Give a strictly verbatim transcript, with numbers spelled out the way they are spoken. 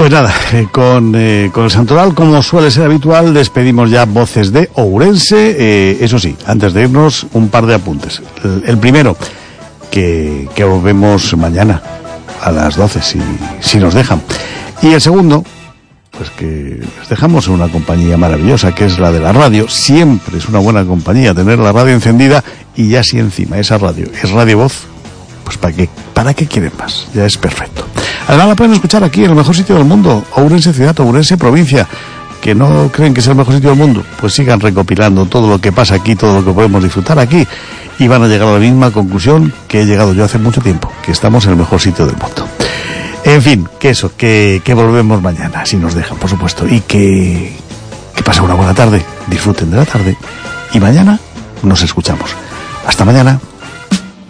Pues nada, eh, con, eh, con el santoral, como suele ser habitual, despedimos ya Voces de Ourense. Eh, eso sí, antes de irnos, un par de apuntes. El, el primero, que, que volvemos mañana a las doce, si, si nos dejan. Y el segundo, pues que les dejamos en una compañía maravillosa, que es la de la radio. Siempre es una buena compañía tener la radio encendida, y ya si encima esa radio es Radio Voz, pues ¿para qué, para qué quieren más? Ya es perfecto. Además la pueden escuchar aquí, en el mejor sitio del mundo, Ourense ciudad, Ourense provincia. Que no creen que es el mejor sitio del mundo, pues sigan recopilando todo lo que pasa aquí, todo lo que podemos disfrutar aquí, y van a llegar a la misma conclusión que he llegado yo hace mucho tiempo, que estamos en el mejor sitio del mundo. En fin, que eso, que, que volvemos mañana, si nos dejan, por supuesto, y que, que pasen una buena tarde, disfruten de la tarde, y mañana nos escuchamos. Hasta mañana.